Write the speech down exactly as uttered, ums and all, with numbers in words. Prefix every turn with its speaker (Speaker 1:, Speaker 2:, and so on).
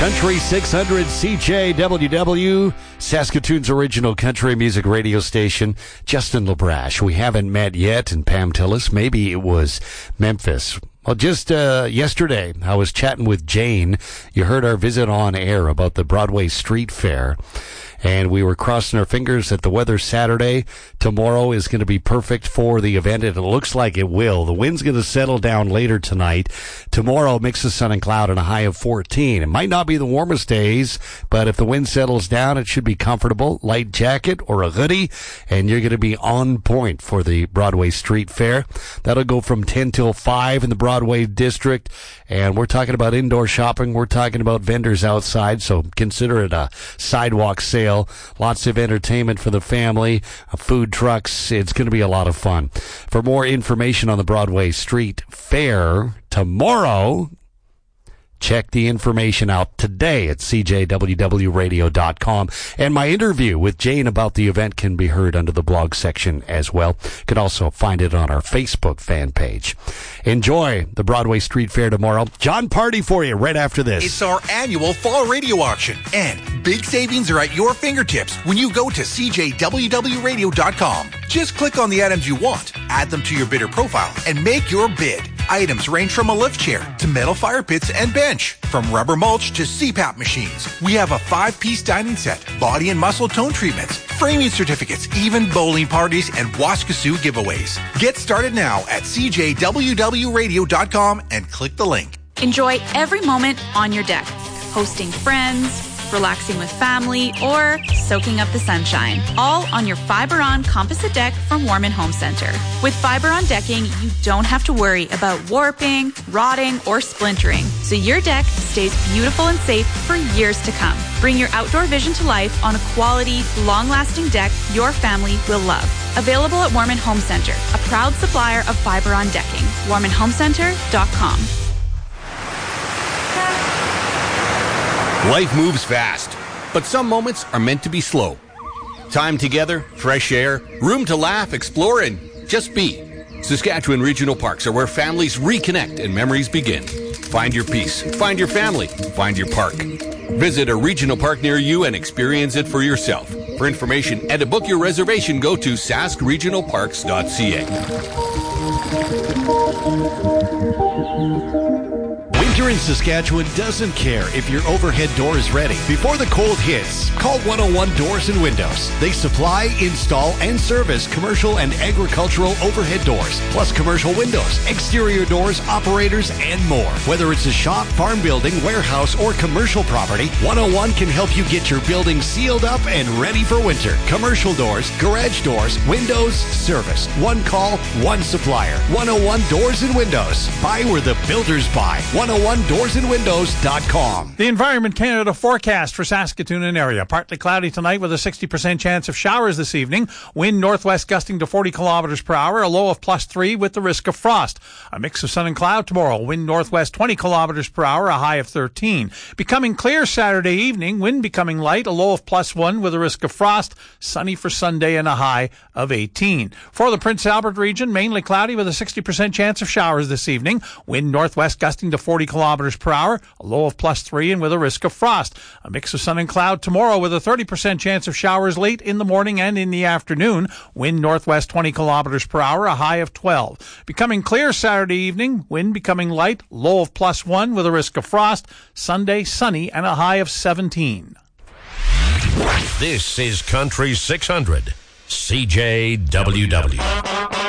Speaker 1: Country six hundred C J W W, Saskatoon's original country music radio station. Justin LaBrache. We haven't met yet, and Pam Tillis. Maybe it was Memphis. Well, just uh, yesterday, I was chatting with Jane. You heard our visit on air about the Broadway Street Fair. And we were crossing our fingers that the weather Saturday, tomorrow, is going to be perfect for the event, and it looks like it will. The wind's going to settle down later tonight. Tomorrow, mix of sun and cloud and a high of fourteen. It might not be the warmest days, but if the wind settles down, it should be comfortable. Light jacket or a hoodie, and you're going to be on point for the Broadway Street Fair. That'll go from ten till five in the Broadway district, and we're talking about indoor shopping. We're talking about vendors outside, so consider it a sidewalk sale. Lots of entertainment for the family, uh, food trucks. It's going to be a lot of fun. For more information on the Broadway Street Fair tomorrow, check the information out today at c j w w radio dot com. And my interview with Jane about the event can be heard under the blog section as well. You can also find it on our Facebook fan page. Enjoy the Broadway Street Fair tomorrow. John Party for you right after this.
Speaker 2: It's our annual fall radio auction, and big savings are at your fingertips when you go to c j w w radio dot com. Just click on the items you want, add them to your bidder profile, and make your bid. Items range from a lift chair to metal fire pits and bench, from rubber mulch to C PAP machines. We have a five-piece dining set, body and muscle tone treatments, framing certificates, even bowling parties and Waskasoo giveaways. Get started now at c j w w radio dot com and click the link.
Speaker 3: Enjoy every moment on your deck, hosting friends, relaxing with family, or soaking up the sunshine. All on your Fiberon composite deck from Warman Home Center. With Fiberon decking, you don't have to worry about warping, rotting, or splintering, so your deck stays beautiful and safe for years to come. Bring your outdoor vision to life on a quality, long-lasting deck your family will love. Available at Warman Home Center, a proud supplier of Fiberon decking. warman home center dot com.
Speaker 4: Life moves fast, but some moments are meant to be slow. Time together, fresh air, room to laugh, explore, and just be. Saskatchewan Regional Parks are where families reconnect and memories begin. Find your peace, find your family, find your park. Visit a regional park near you and experience it for yourself. For information and to book your reservation, go to sask regional parks dot c a.
Speaker 1: Winter in Saskatchewan doesn't care if your overhead door is ready. Before the cold hits, call one oh one Doors and Windows. They supply, install, and service commercial and agricultural overhead doors, plus commercial windows, exterior doors, operators, and more. Whether it's a shop, farm building, warehouse, or commercial property, one oh one can help you get your building sealed up and ready for winter. Commercial doors, garage doors, windows, service. One call, one supplier. one oh one Doors and Windows. Buy where the builders buy. one oh one doors and windows dot com.
Speaker 5: The Environment Canada forecast for Saskatoon and area. Partly cloudy tonight with a sixty percent chance of showers this evening. Wind northwest gusting to forty kilometers per hour. A low of plus three with the risk of frost. A mix of sun and cloud tomorrow. Wind northwest twenty kilometers per hour. A high of thirteen. Becoming clear Saturday evening. Wind becoming light. A low of plus one with a risk of frost. Sunny for Sunday and a high of eighteen. For the Prince Albert region, mainly cloudy with a sixty percent chance of showers this evening. Wind northwest gusting to forty kilometers per hour, a low of plus three and with a risk of frost. A mix of sun and cloud tomorrow with a thirty percent chance of showers late in the morning and in the afternoon. Wind northwest twenty kilometers per hour, a high of twelve. Becoming clear Saturday evening, wind becoming light, low of plus one with a risk of frost. Sunday sunny and a high of seventeen.
Speaker 6: This is Country six hundred C J W W.